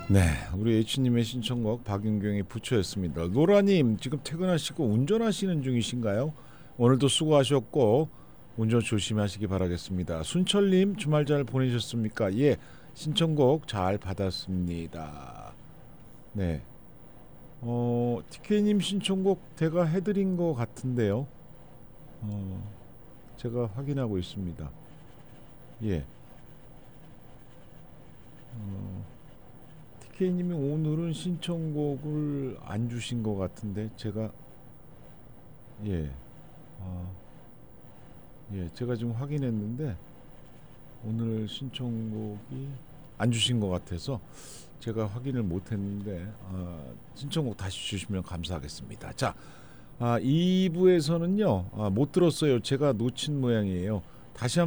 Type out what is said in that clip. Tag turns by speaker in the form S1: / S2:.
S1: 네, 우리 H님의 신청곡 박윤경의 부처였습니다. 노라님 지금 퇴근하시고 운전하시는 중이신가요? 오늘도 수고하셨고 운전 조심하시기 바라겠습니다. 순철님 주말 잘 보내셨습니까? 예, 신청곡 잘 받았습니다. 네, TK님 신청곡 제가 해드린 것 같은데요. 제가 확인하고 있습니다. 예, TK님이 오늘은 신청곡을 안 주신 것 같은데 제가 예, 어, 제가 지금 확인했는데 오늘 신청곡이 안 주신 것 같아서 제가 확인을 못했는데 신청곡 다시 주시면 감사하겠습니다. 자, 2부에서는요 못 들었어요. 제가 놓친 모양이에요. 다시